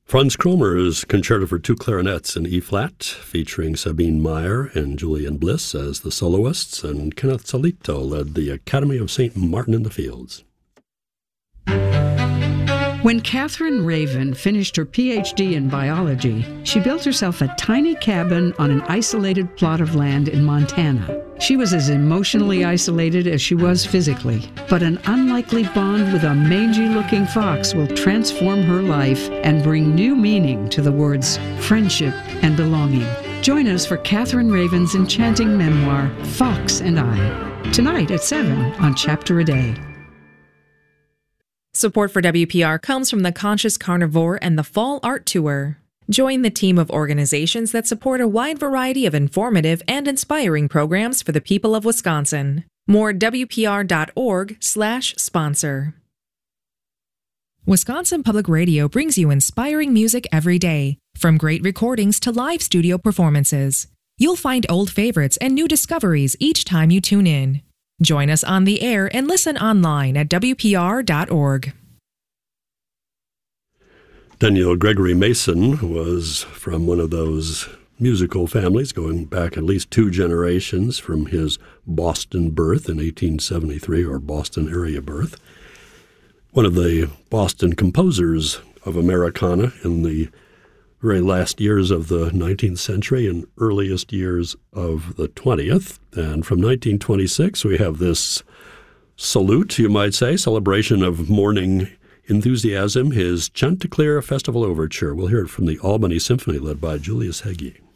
Franz Kromer's Concerto for Two Clarinets in E-flat, featuring Sabine Meyer and Julian Bliss as the soloists, and Kenneth Solito led the Academy of St. Martin in the Fields. When Catherine Raven finished her PhD in biology, she built herself a tiny cabin on an isolated plot of land in Montana. She was as emotionally isolated as she was physically, but an unlikely bond with a mangy-looking fox will transform her life and bring new meaning to the words friendship and belonging. Join us for Catherine Raven's enchanting memoir, Fox and I, tonight at 7 on Chapter a Day. Support for WPR comes from the Conscious Carnivore and the Fall Art Tour. Join the team of organizations that support a wide variety of informative and inspiring programs for the people of Wisconsin. More at WPR.org/sponsor. Wisconsin Public Radio brings you inspiring music every day, from great recordings to live studio performances. You'll find old favorites and new discoveries each time you tune in. Join us on the air and listen online at WPR.org. Daniel Gregory Mason was from one of those musical families going back at least 2 generations from his Boston birth in 1873, or Boston area birth. One of the Boston composers of Americana in the very last years of the 19th century and earliest years of the 20th. And from 1926, we have this salute, you might say, celebration of morning enthusiasm, his Chanticleer Festival Overture. We'll hear it from the Albany Symphony, led by Julius Hegyi.